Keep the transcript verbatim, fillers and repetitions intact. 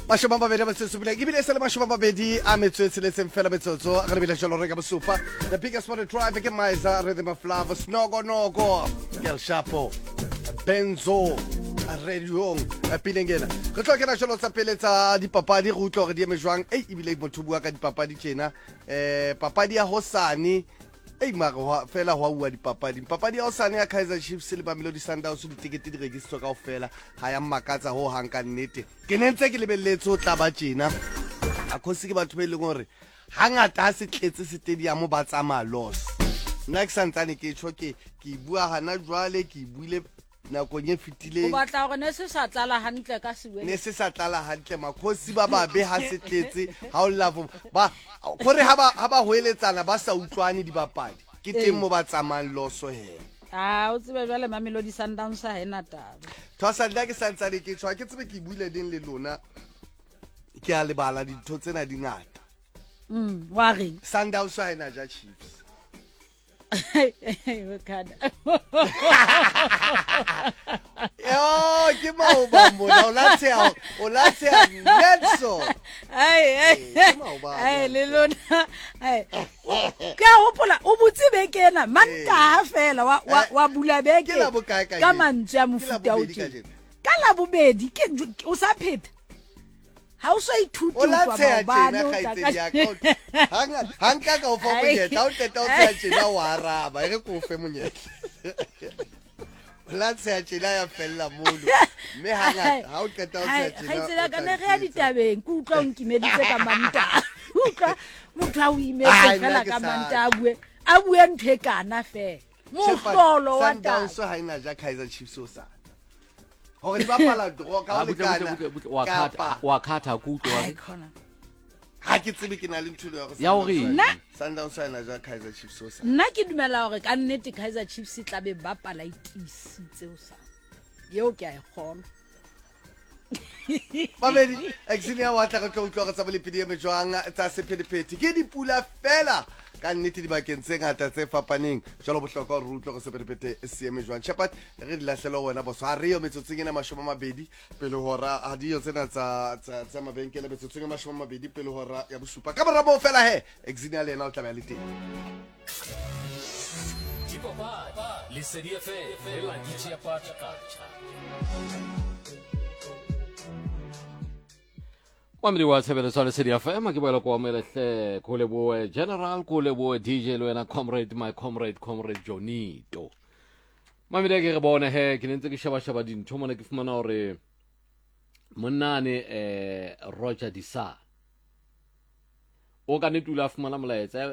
mashome a mabedi a metso e supileng ebile e se le mashome a mabedi a metso e tsheletseng fela metsotso re lebile jalo re ka bosupa the biggest one drive ke Miser Rhythm of Love Snogo ke El Shapo Benzo radiong a pinengena re tlo kena jalo tsa peletsa dipapadi re utlwa gore di eme jwang ei ebile motho bua ka dipapadi tjena eh papadi ya Hosane ei mara fela ho bua dipapadi papadi ya Hosane ya Kaizer Chiefs le Mamelodi Sundowns di tikete di register kaofela ha ya makatsa ho hang ka nnete ke nentse ke lebelletse o tla ba tjena a khosi ke batho ba ile gore hangata ha se tletse stadium ba tsamaya loss nna ke santsane ke tsho ke ke bua hana jwale ke buile na konye fitileng o batla gore ne se sa tlala hantle ka siwe ne se sa tlala hantle makhosi ba ba be ha se tletse ha o love ba gore ha ba ha ba hoeletsana ba sa utlwane di bapadi ke teng mo ba tsamang loso he ah o tsebe jwale Mamelodi Sundowns ha ena taba thosa nda ke santsane ke tswa ke tsebe ke buile ding le lona ke a lebala ditho tsena di ngata mm wa re Sundowns ha ena ja Chiefs Wakada. Yo, ke mo ba mo la la tsea o la tsea netso ai ai ai le lona ai ka hopola o butse bekena manta ha fela wa wa bula beke ka mantja mofuta o tse ka la bobedi ke o sa pheta ha o so ithuti o la tsea tjena ga itse ya ka hanga hanga ka o fa monyetla o teta o tsea tjena wa araba e re ko fe monyetla la tsea tjena ya fella molo me hanga ha o teta o tsea tjena ha itse ka ne re ditabeng ku utlwa o nkimeditse ka manta utlwa motho a o imetse fela ka manta a bue a bue nthe kana fe mohlolo wa ta so ha ina ja Kaizer Chiefs o sa gore ba pala dro ka o le kana wa khatha ku tlo ha ke tsebe ke na le nthulo ya hore Sundowns ina ja Kaizer Chiefs o sa nna ke dumela hore ka nnete Kaizer Chiefs tla be ba pala itisitse o sa yo ke a ikgona Babedi exilia wa tla go tlo go tsa bolepedi me jwang tsa sephedipedi ke dipula fela ka nnete di bakeng tse ngata tse fapaneng jalo bohlokwa re utlwe go sephedipedi se eme jwang Shepherd re di lahlelo wena boso ha re yo metsotseng ena mashome a mabedi pele hora ha di yo tsena tsa tsa mabenkele metsotseng ena mashome a mabedi pele hora ya bosupa ka mara bo fela he exilia le ena o tla ba le teng Dipapadi le Sedi F M la D J Party Culture Mamdi wa tsebele sa le Sedi F M ke boela kwa melehle go leboe general go leboe D J le wena comrade my comrade comrade Jonito Mamdi ke re bone he ke ntse ke shaba shaba dintho mona ke fumana hore monane eh Roger Disa o ka ne tula fumana molaetsa